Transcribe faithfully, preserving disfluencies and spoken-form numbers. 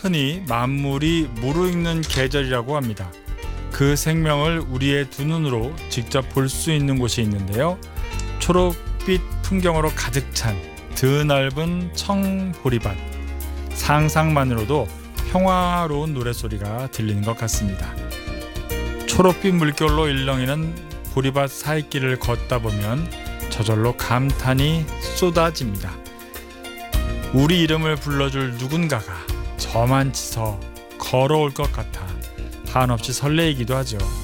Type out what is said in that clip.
흔히 만물이 무르익는 계절이라고 합니다. 그 생명을 우리의 두 눈으로 직접 볼 수 있는 곳이 있는데요. 초록빛 풍경으로 가득 찬 드넓은 청보리밭. 상상만으로도 평화로운 노랫소리가 들리는 것 같습니다. 초록빛 물결로 일렁이는 보리밭 사이길을 걷다 보면 저절로 감탄이 쏟아집니다. 우리 이름을 불러줄 누군가가 저만치서 걸어올 것 같아 한없이 설레이기도 하죠.